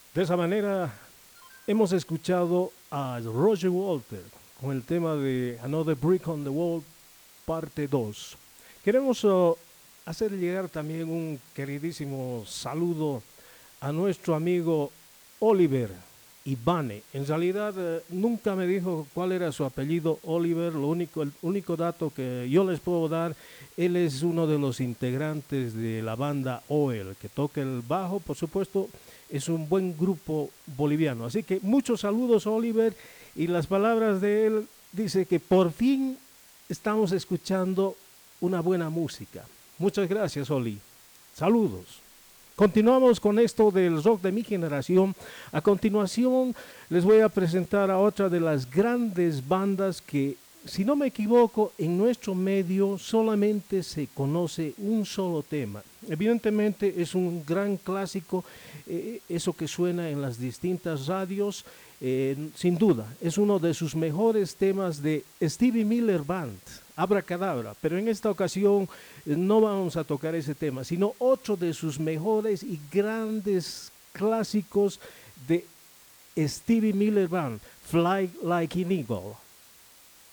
De esa manera hemos escuchado a Roger Walter con el tema de Another Brick on the Wall, parte 2. Queremos hacer llegar también un queridísimo saludo a nuestro amigo Oliver Ibane. En realidad nunca me dijo cuál era su apellido Oliver, el único dato que yo les puedo dar, él es uno de los integrantes de la banda Oel, que toca el bajo, por supuesto, es un buen grupo boliviano. Así que muchos saludos Oliver y las palabras de él dice que por fin estamos escuchando una buena música. Muchas gracias Oli. Saludos. Continuamos con esto del rock de mi generación. A continuación les voy a presentar a otra de las grandes bandas que, si no me equivoco, en nuestro medio solamente se conoce un solo tema. Evidentemente es un gran clásico, eso que suena en las distintas radios, sin duda, es uno de sus mejores temas de Stevie Miller Band, Abracadabra, pero en esta ocasión no vamos a tocar ese tema, sino otro de sus mejores y grandes clásicos de Stevie Miller Band, Fly Like an Eagle.